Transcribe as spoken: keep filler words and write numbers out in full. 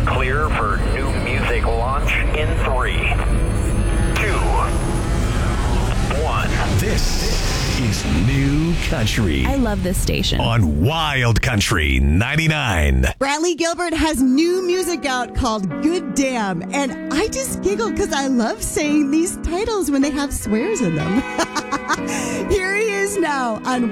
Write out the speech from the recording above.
clear for new music launch in three, two, one. This is New Country I love this station. on Wild Country ninety-nine. Bradley Gilbert has new music out called Good Damn. And I just giggle because I love saying these titles when they have swears in them. Here he is now on